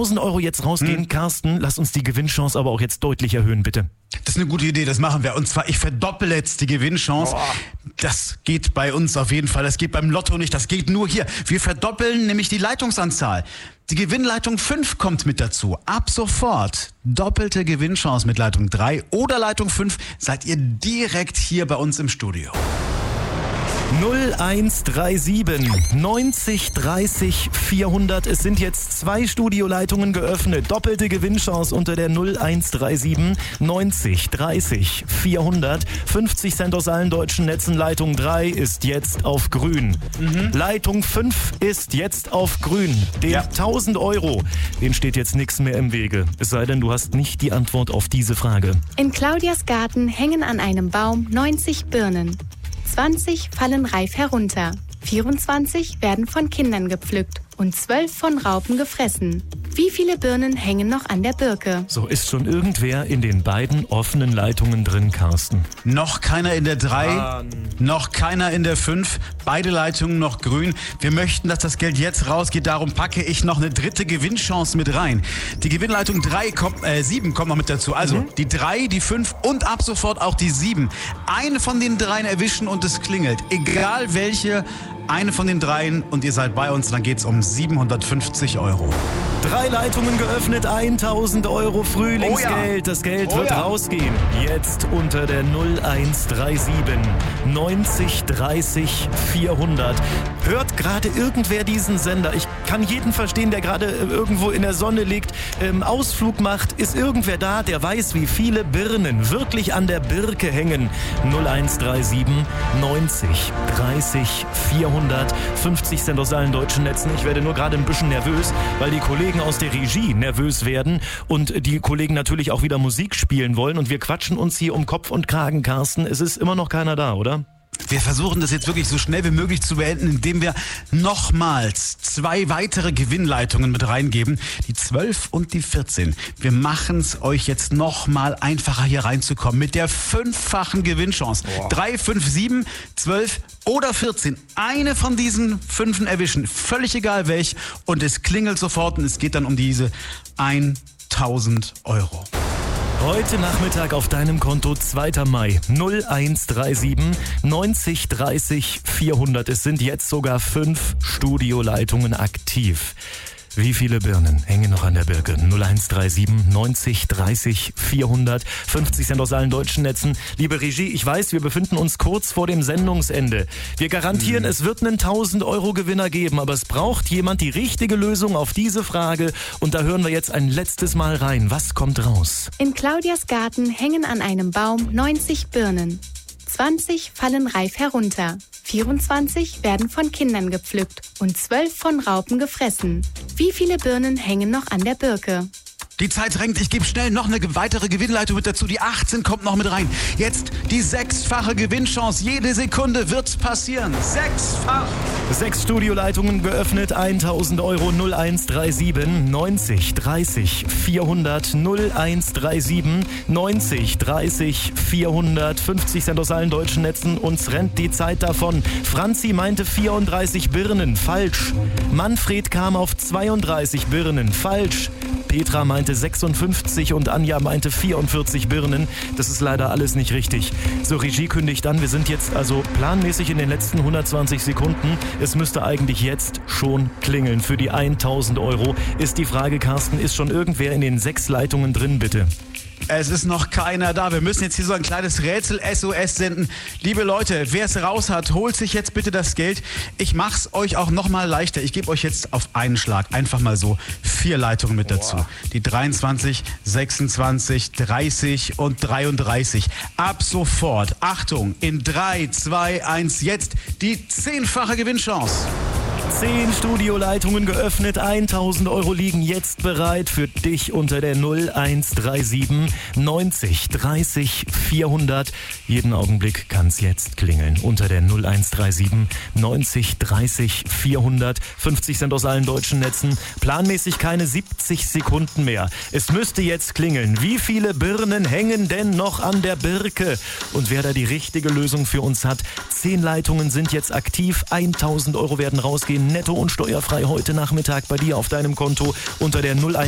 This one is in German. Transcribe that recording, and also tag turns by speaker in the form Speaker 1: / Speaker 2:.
Speaker 1: 1000 Euro jetzt rausgehen. Carsten, lass uns die Gewinnchance aber auch jetzt deutlich erhöhen, bitte.
Speaker 2: Das ist eine gute Idee, das machen wir. Und zwar, ich verdoppel jetzt die Gewinnchance. Das geht bei uns auf jeden Fall. Das geht beim Lotto nicht. Das geht nur hier. Wir verdoppeln nämlich die Leitungsanzahl. Die Gewinnleitung 5 kommt mit dazu. Ab sofort doppelte Gewinnchance mit Leitung 3 oder Leitung 5 seid ihr direkt hier bei uns im Studio.
Speaker 1: 0137 90 30 400. Es sind jetzt 2 Studioleitungen geöffnet. Doppelte Gewinnchance unter der 0137 90 30 400. 50 Cent aus allen deutschen Netzen. Leitung 3 ist jetzt auf grün. Leitung 5 ist jetzt auf grün. Den 1000 Euro, den steht jetzt nichts mehr im Wege. Es sei denn, du hast nicht die Antwort auf diese Frage.
Speaker 3: In Claudias Garten hängen an einem Baum 90 Birnen. 20 fallen reif herunter, 24 werden von Kindern gepflückt und 12 von Raupen gefressen. Wie viele Birnen hängen noch an der Birke?
Speaker 1: So, ist schon irgendwer in den beiden offenen Leitungen drin, Carsten?
Speaker 2: Noch keiner in der 3, noch keiner in der 5, beide Leitungen noch grün. Wir möchten, dass das Geld jetzt rausgeht, darum packe ich noch eine dritte Gewinnchance mit rein. Die Gewinnleitung 7 kommt noch mit dazu, also die 3, die 5 und ab sofort auch die 7. Eine von den 3 erwischen und es klingelt, egal welche, eine von den 3 und ihr seid bei uns, dann geht's um 750 Euro.
Speaker 1: 3 Leitungen geöffnet, 1000 Euro Frühlingsgeld. Das Geld wird rausgehen. Jetzt unter der 0137 90 30 400. Hört gerade irgendwer diesen Sender? Ich kann jeden verstehen, der gerade irgendwo in der Sonne liegt, Ausflug macht. Ist irgendwer da, der weiß, wie viele Birnen wirklich an der Birke hängen? 0137 90 30 400. 50 Cent aus allen deutschen Netzen. Ich werde nur gerade ein bisschen nervös, weil die Kollegen aus der Regie nervös werden und die Kollegen natürlich auch wieder Musik spielen wollen und wir quatschen uns hier um Kopf und Kragen, Carsten. Es ist immer noch keiner da, oder?
Speaker 2: Wir versuchen das jetzt wirklich so schnell wie möglich zu beenden, indem wir nochmals 2 weitere Gewinnleitungen mit reingeben. Die 12 und die 14. Wir machen es euch jetzt nochmal einfacher hier reinzukommen mit der 5-fachen Gewinnchance. 3, 5, 7, 12 oder 14. Eine von diesen 5 erwischen. Völlig egal welch. Und es klingelt sofort und es geht dann um diese 1000 Euro.
Speaker 1: Heute Nachmittag auf deinem Konto 2. Mai 0137 90 30 400. Es sind jetzt sogar 5 Studioleitungen aktiv. Wie viele Birnen hängen noch an der Birke? 0137 90 30 400. 50 Cent aus allen deutschen Netzen. Liebe Regie, ich weiß, wir befinden uns kurz vor dem Sendungsende. Wir garantieren, es wird einen 1000 Euro Gewinner geben, aber es braucht jemand die richtige Lösung auf diese Frage. Und da hören wir jetzt ein letztes Mal rein. Was kommt raus?
Speaker 3: In Claudias Garten hängen an einem Baum 90 Birnen. 20 fallen reif herunter, 24 werden von Kindern gepflückt und 12 von Raupen gefressen. Wie viele Birnen hängen noch an der Birke?
Speaker 2: Die Zeit drängt, ich gebe schnell noch eine weitere Gewinnleitung mit dazu. Die 18 kommt noch mit rein. Jetzt die 6-fache Gewinnchance. Jede Sekunde wird's passieren. 6-fach.
Speaker 1: 6 Studioleitungen geöffnet, 1000 Euro. 0137 90 30 400. 0137 90 30 400. 50 Cent aus allen deutschen Netzen. Uns rennt die Zeit davon. Franzi meinte 34 Birnen. Falsch. Manfred kam auf 32 Birnen. Falsch. Petra meinte 56 und Anja meinte 44 Birnen. Das ist leider alles nicht richtig. So, Regie kündigt an, wir sind jetzt also planmäßig in den letzten 120 Sekunden. Es müsste eigentlich jetzt schon klingeln. Für die 1000 Euro ist die Frage, Carsten, ist schon irgendwer in den 6 Leitungen drin, bitte?
Speaker 2: Es ist noch keiner da. Wir müssen jetzt hier so ein kleines Rätsel-SOS senden. Liebe Leute, wer es raus hat, holt sich jetzt bitte das Geld. Ich mach's euch auch noch mal leichter. Ich gebe euch jetzt auf einen Schlag einfach mal so 4 Leitungen mit dazu. Die 23, 26, 30 und 33. Ab sofort, Achtung, in 3, 2, 1, jetzt die 10-fache Gewinnchance.
Speaker 1: 10 Studioleitungen geöffnet, 1000 Euro liegen jetzt bereit für dich unter der 0137 90 30 400. Jeden Augenblick kann's jetzt klingeln. Unter der 0137 90 30 400. 50 Cent aus allen deutschen Netzen. Planmäßig keine 70 Sekunden mehr. Es müsste jetzt klingeln. Wie viele Birnen hängen denn noch an der Birke? Und wer da die richtige Lösung für uns hat, 10 Leitungen sind jetzt aktiv. 1000 Euro werden rausgehen. Netto und steuerfrei heute Nachmittag bei dir auf deinem Konto unter der 01